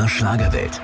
Schlagerwelt.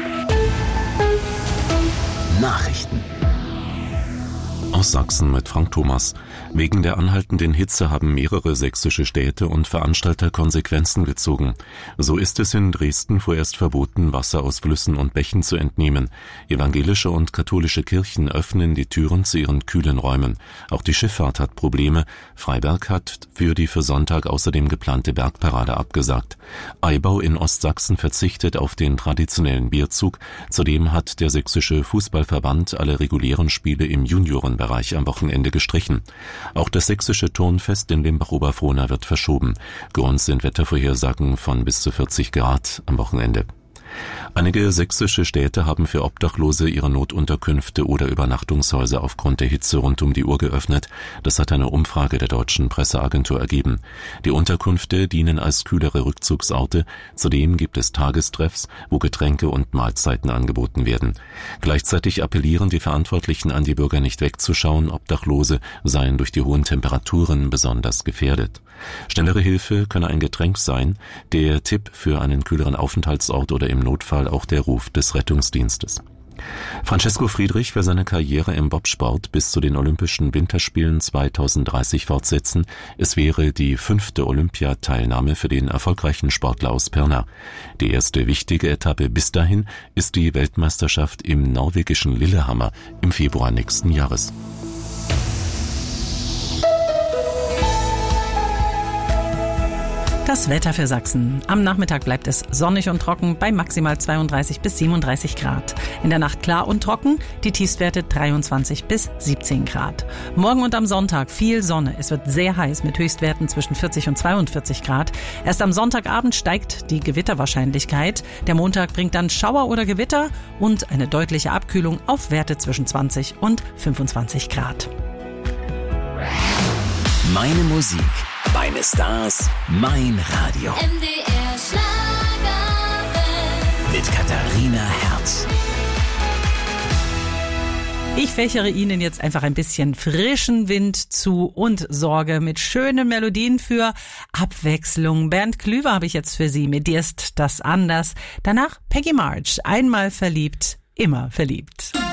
Nachrichten. Aus Sachsen mit Frank Thomas. Wegen der anhaltenden Hitze haben mehrere sächsische Städte und Veranstalter Konsequenzen gezogen. So ist es in Dresden vorerst verboten, Wasser aus Flüssen und Bächen zu entnehmen. Evangelische und katholische Kirchen öffnen die Türen zu ihren kühlen Räumen. Auch die Schifffahrt hat Probleme. Freiberg hat für die für Sonntag außerdem geplante Bergparade abgesagt. Aibau in Ostsachsen verzichtet auf den traditionellen Bierzug. Zudem hat der sächsische Fußballverband alle regulären Spiele im Juniorenbereich am Wochenende gestrichen. Auch das sächsische Turnfest in Limbach-Oberfrohna wird verschoben. Grund sind Wettervorhersagen von bis zu 40 Grad am Wochenende. Einige sächsische Städte haben für Obdachlose ihre Notunterkünfte oder Übernachtungshäuser aufgrund der Hitze rund um die Uhr geöffnet. Das hat eine Umfrage der deutschen Presseagentur ergeben. Die Unterkünfte dienen als kühlere Rückzugsorte. Zudem gibt es Tagestreffs, wo Getränke und Mahlzeiten angeboten werden. Gleichzeitig appellieren die Verantwortlichen an die Bürger, nicht wegzuschauen. Obdachlose seien durch die hohen Temperaturen besonders gefährdet. Schnellere Hilfe könne ein Getränk sein, der Tipp für einen kühleren Aufenthaltsort oder im Notfall auch der Ruf des Rettungsdienstes. Francesco Friedrich will seine Karriere im Bobsport bis zu den Olympischen Winterspielen 2030 fortsetzen. Es wäre die 5. Olympiateilnahme für den erfolgreichen Sportler aus Pirna. Die erste wichtige Etappe bis dahin ist die Weltmeisterschaft im norwegischen Lillehammer im Februar nächsten Jahres. Das Wetter für Sachsen. Am Nachmittag bleibt es sonnig und trocken bei maximal 32 bis 37 Grad. In der Nacht klar und trocken, die Tiefstwerte 23 bis 17 Grad. Morgen und am Sonntag viel Sonne. Es wird sehr heiß mit Höchstwerten zwischen 40 und 42 Grad. Erst am Sonntagabend steigt die Gewitterwahrscheinlichkeit. Der Montag bringt dann Schauer oder Gewitter und eine deutliche Abkühlung auf Werte zwischen 20 und 25 Grad. Meine Musik, meine Stars, mein Radio. MDR Schlagerwelt. Mit Katharina Herz. Ich fächere Ihnen jetzt einfach ein bisschen frischen Wind zu und sorge mit schönen Melodien für Abwechslung. Bernd Klüver habe ich jetzt für Sie. Mit Dir ist das anders. Danach Peggy March. Einmal verliebt, immer verliebt.